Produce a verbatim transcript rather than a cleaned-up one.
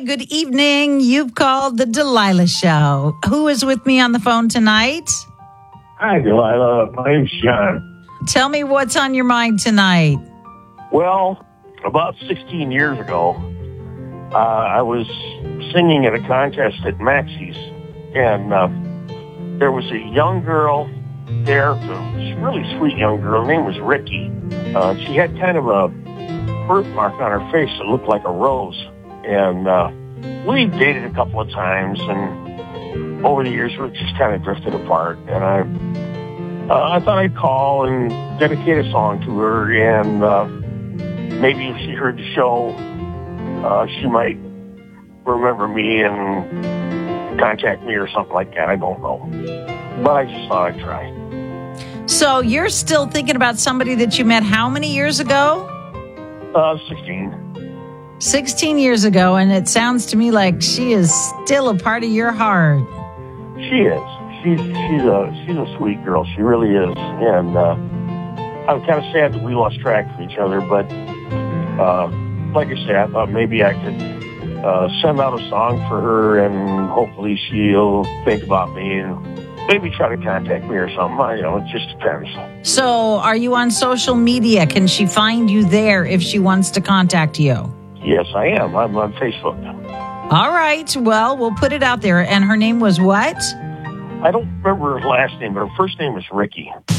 good evening. You've called the Delilah Show. Who is with me on the phone tonight? Hi, Delilah. My name's John. Tell me what's on your mind tonight. Well, about sixteen years ago, uh, I was singing at a contest at Maxie's, and uh, there was a young girl there, a really sweet young girl. Her name was Ricky. Uh, she had kind of a birthmark on her face that looked like a rose. And uh, we dated a couple of times, and over the years we just kind of drifted apart. And I uh, I thought I'd call and dedicate a song to her, and uh, maybe if she heard the show, uh, she might remember me and contact me or something like that. I don't know. But I just thought I'd try. So you're still thinking about somebody that you met how many years ago? Uh, sixteen. sixteen years ago, and it sounds to me like she is still a part of your heart. She is. She's she's a she's a sweet girl. She really is. And uh, I'm kind of sad that we lost track of each other. But uh, like I said, I thought maybe I could uh, send out a song for her, and hopefully she'll think about me and maybe try to contact me or something. I, you know, it just depends. So, are you on social media? Can she find you there if she wants to contact you? Yes, I am. I'm on Facebook. All right. Well, we'll put it out there. And her name was what? I don't remember her last name, but her first name is Ricky.